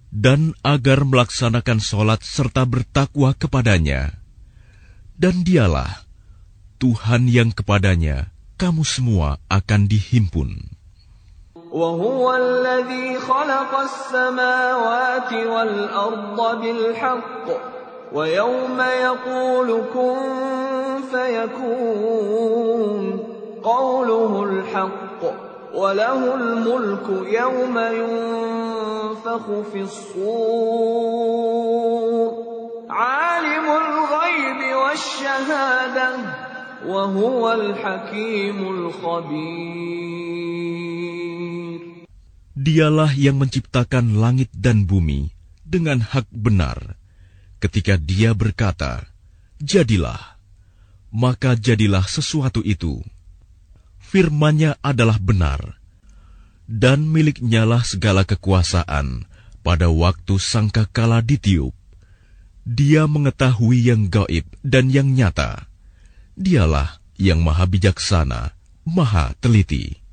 dan agar melaksanakan sholat serta bertakwa kepadanya. Dan dialah Tuhan yang kepadanya kamu semua akan dihimpun. وَهُوَ الَّذِي خَلَقَ السَّمَاوَاتِ وَالْأَرْضَ بِالْحَقِّ وَيَوْمَ يَقُولُ كُن فَيَكُونُ قَوْلُهُ الْحَقُّ وَلَهُ الْمُلْكُ يَوْمَ يُنفَخُ فِي الصُّورِ عَالِمُ الْغَيْبِ وَالشَّهَادَةِ وَهُوَ الْحَكِيمُ الْخَبِيرُ. Dialah yang menciptakan langit dan bumi dengan hak benar. Ketika Dia berkata, "Jadilah," maka jadilah sesuatu itu. Firman-Nya adalah benar, dan milik-Nyalah segala kekuasaan pada waktu sangkakala ditiup. Dia mengetahui yang gaib dan yang nyata. Dialah yang maha bijaksana, maha teliti.